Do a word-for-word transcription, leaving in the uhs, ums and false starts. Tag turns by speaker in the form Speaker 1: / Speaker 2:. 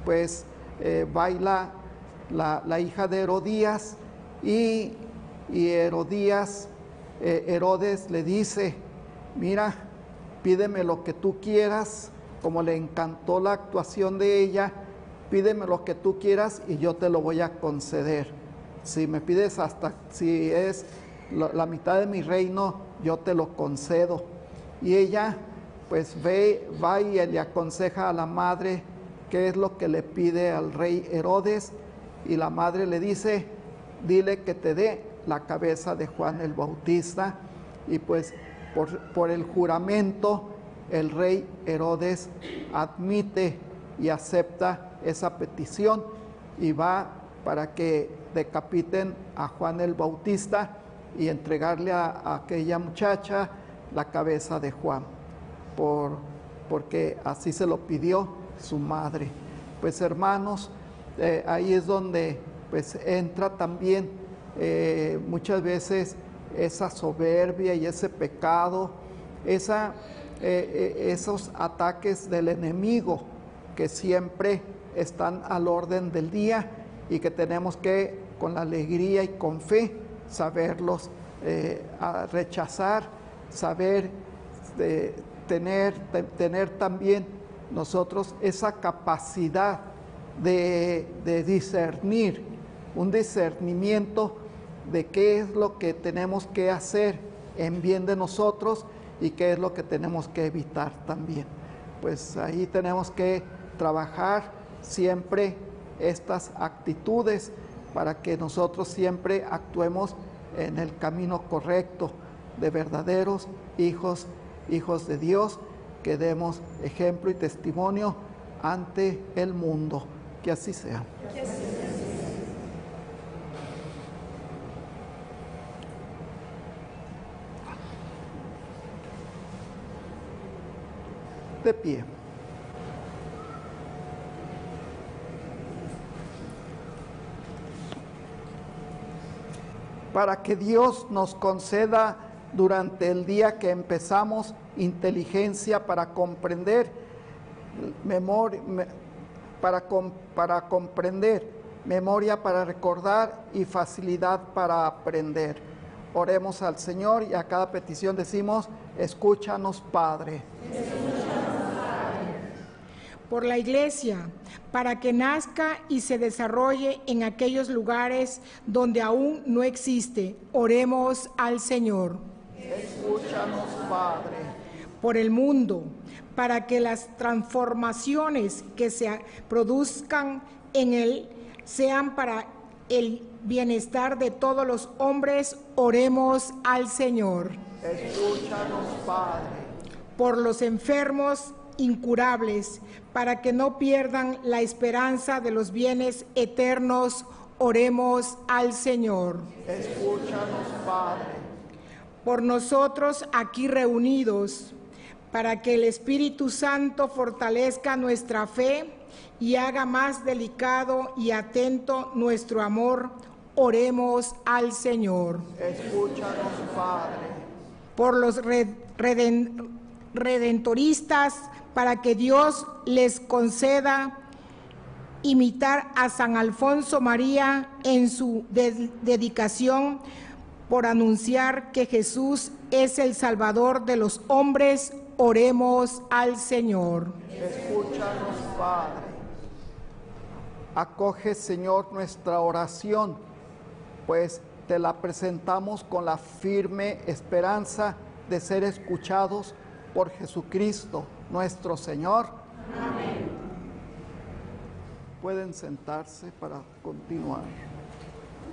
Speaker 1: pues eh, baila la, la hija de Herodías y, y Herodías, eh, Herodes le dice, mira, pídeme lo que tú quieras, como le encantó la actuación de ella, pídeme lo que tú quieras y yo te lo voy a conceder. Si me pides hasta, si es la, la mitad de mi reino, yo te lo concedo. Y ella pues ve, va y le aconseja a la madre qué es lo que le pide al rey Herodes, y la madre le dice, dile que te dé la cabeza de Juan el Bautista. Y pues por, por el juramento el rey Herodes admite y acepta esa petición y va para que decapiten a Juan el Bautista y entregarle a, a aquella muchacha la cabeza de Juan, por, porque así se lo pidió su madre. Pues hermanos, eh, ahí es donde pues entra también eh, muchas veces esa soberbia y ese pecado, esa, eh, eh, esos ataques del enemigo que siempre están al orden del día y que tenemos que con la alegría y con fe saberlos eh, rechazar, saber de tener, de, tener también nosotros esa capacidad de, de discernir, un discernimiento de qué es lo que tenemos que hacer en bien de nosotros y qué es lo que tenemos que evitar también. Pues ahí tenemos que trabajar siempre estas actitudes para que nosotros siempre actuemos en el camino correcto de verdaderos hijos, hijos de Dios, que demos ejemplo y testimonio ante el mundo. Que así sea. Que así sea. De pie. Para que Dios nos conceda durante el día que empezamos inteligencia para comprender, memoria, para, para comprender, memoria para recordar y facilidad para aprender. Oremos al Señor y a cada petición decimos, escúchanos, Padre.
Speaker 2: Por la Iglesia, para que nazca y se desarrolle en aquellos lugares donde aún no existe. Oremos al Señor.
Speaker 1: Escúchanos, Padre.
Speaker 2: Por el mundo, para que las transformaciones que se produzcan en él sean para el bienestar de todos los hombres. Oremos al Señor.
Speaker 1: Escúchanos, Padre.
Speaker 2: Por los enfermos incurables, para que no pierdan la esperanza de los bienes eternos. Oremos al Señor.
Speaker 1: Escúchanos, Padre.
Speaker 2: Por nosotros aquí reunidos, para que el Espíritu Santo fortalezca nuestra fe y haga más delicado y atento nuestro amor. Oremos al Señor.
Speaker 1: Escúchanos, Padre.
Speaker 2: Por los reden, redentoristas, para que Dios les conceda imitar a San Alfonso María en su de dedicación por anunciar que Jesús es el Salvador de los hombres. Oremos al Señor.
Speaker 1: Escúchanos, Padre. Acoge, Señor, nuestra oración, pues te la presentamos con la firme esperanza de ser escuchados por Jesucristo, nuestro Señor.
Speaker 2: Amén.
Speaker 1: Pueden sentarse para continuar.